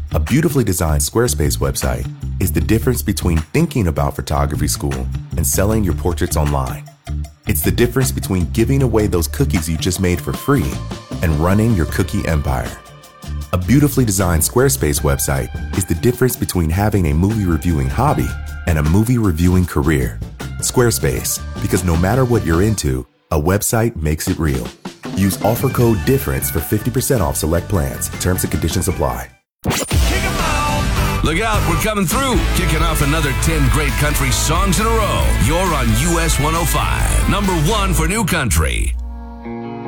A beautifully designed Squarespace website is the difference between thinking about photography school and selling your portraits online. It's the difference between giving away those cookies you just made for free and running your cookie empire. A beautifully designed Squarespace website is the difference between having a movie reviewing hobby and a movie reviewing career. Squarespace, because no matter what you're into, a website makes it real. Use offer code DIFFERENCE for 50% off select plans. Terms and conditions apply. Look out, we're coming through. Kicking off another 10 great country songs in a row. You're on US 105, number 1 for new country.